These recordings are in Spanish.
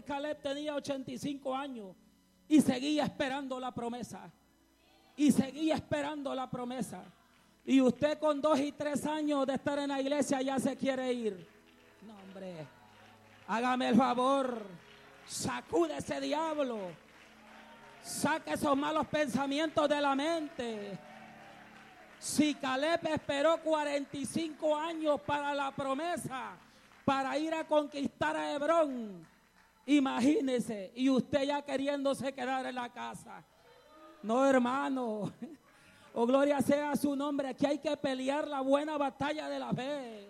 que Caleb tenía 85 años y seguía esperando la promesa. Y seguía esperando la promesa. Y usted con 2 y 3 años de estar en la iglesia ya se quiere ir. No, hombre, hágame el favor, sacude ese diablo, saque esos malos pensamientos de la mente. Si Caleb esperó 45 años para la promesa, para ir a conquistar a Hebrón, imagínese, y usted ya queriéndose quedar en la casa. No, hermano, oh, gloria sea su nombre. Aquí hay que pelear la buena batalla de la fe.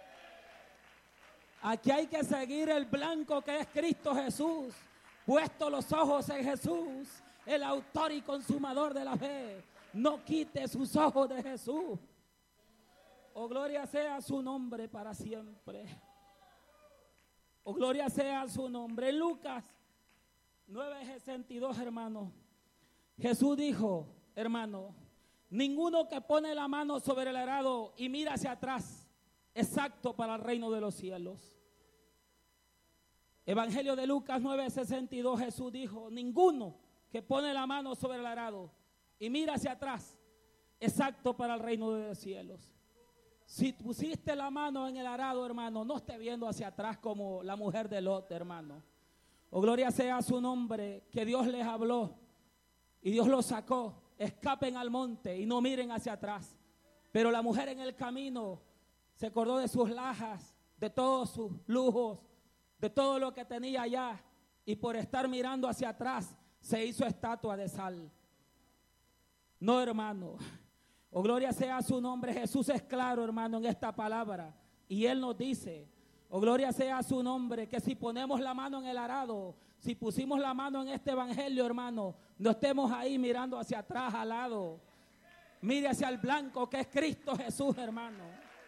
Aquí hay que seguir el blanco que es Cristo Jesús, puesto los ojos en Jesús, el autor y consumador de la fe. No quite sus ojos de Jesús. Oh, gloria sea su nombre para siempre. Oh, gloria sea su nombre. En Lucas 9:62, hermano, Jesús dijo, hermano, ninguno que pone la mano sobre el arado y mira hacia atrás es apto para el reino de los cielos. Evangelio de Lucas 9:62, Jesús dijo, ninguno que pone la mano sobre el arado y mira hacia atrás es apto para el reino de los cielos. Si pusiste la mano en el arado, hermano, no esté viendo hacia atrás como la mujer de Lot, hermano. Oh, gloria sea su nombre, que Dios les habló y Dios los sacó. Escapen al monte y no miren hacia atrás. Pero la mujer en el camino se acordó de sus lajas, de todos sus lujos, de todo lo que tenía allá, y por estar mirando hacia atrás se hizo estatua de sal. No, hermano. Oh, gloria sea su nombre. Jesús es claro, hermano, en esta palabra, y Él nos dice, oh, gloria sea su nombre, que si ponemos la mano en el arado, si pusimos la mano en este evangelio, hermano, no estemos ahí mirando hacia atrás, al lado. Mire hacia el blanco que es Cristo Jesús, hermano.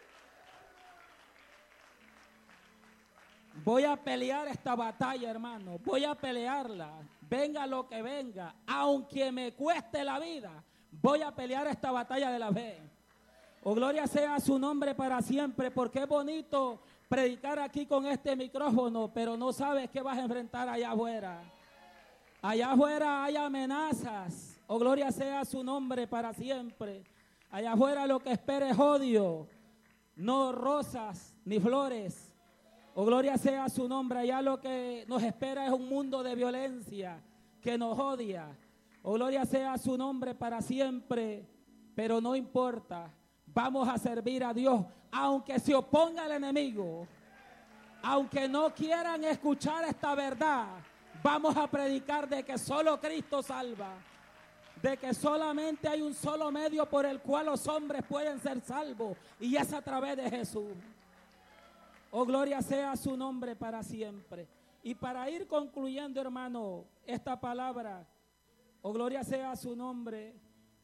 Voy a pelear esta batalla, hermano. Voy a pelearla. Venga lo que venga. Aunque me cueste la vida, voy a pelear esta batalla de la fe. Oh, gloria sea su nombre para siempre, porque es bonito predicar aquí con este micrófono, pero no sabes qué vas a enfrentar allá afuera. Allá afuera hay amenazas. Oh, gloria sea su nombre para siempre. Allá afuera lo que espera es odio, no rosas ni flores. Oh, gloria sea su nombre. Allá lo que nos espera es un mundo de violencia que nos odia. Oh, gloria sea su nombre para siempre. Pero no importa. Vamos a servir a Dios, aunque se oponga el enemigo, aunque no quieran escuchar esta verdad. Vamos a predicar de que solo Cristo salva, de que solamente hay un solo medio por el cual los hombres pueden ser salvos, y es a través de Jesús. Oh, gloria sea su nombre para siempre. Y para ir concluyendo, hermano, esta palabra, oh, gloria sea su nombre.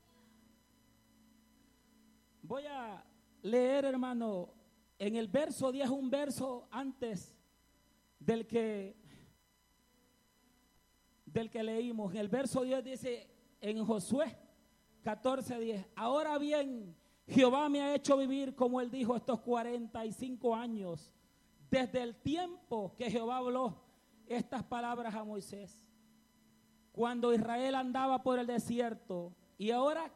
Voy a leer, hermano, en el verso 10, un verso antes del que leímos. En el verso 10 dice, en Josué 14:10, ahora bien, Jehová me ha hecho vivir, como él dijo, estos 45 años, desde el tiempo que Jehová habló estas palabras a Moisés, cuando Israel andaba por el desierto, y ahora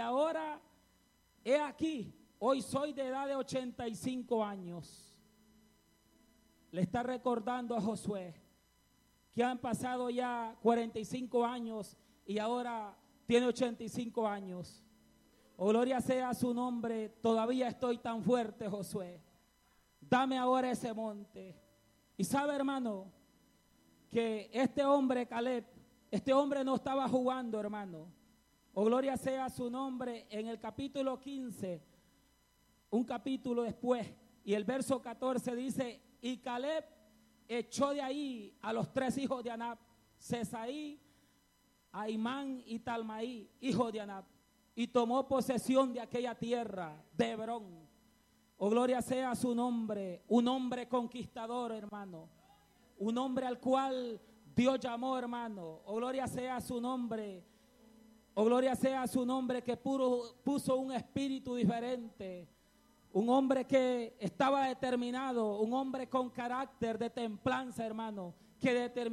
he aquí, hoy soy de edad de 85 años. Le está recordando a Josué que han pasado ya 45 años y ahora tiene 85 años. Oh, gloria sea su nombre. Todavía estoy tan fuerte, Josué. Dame ahora ese monte. Y sabe, hermano, que este hombre, Caleb, este hombre no estaba jugando, hermano. Oh, gloria sea su nombre. En el capítulo 15, un capítulo después, y el verso 14 dice, y Caleb echó de ahí a los 3 hijos de Anab, Sesaí, Aimán y Talmaí, hijos de Anab, y tomó posesión de aquella tierra de Hebrón. Oh, gloria sea su nombre. Un hombre conquistador, hermano. Un hombre al cual Dios llamó, hermano. Oh, gloria sea su nombre. Oh, gloria sea su nombre, que puso un espíritu diferente. Un hombre que estaba determinado, un hombre con carácter de templanza, hermano, que determinó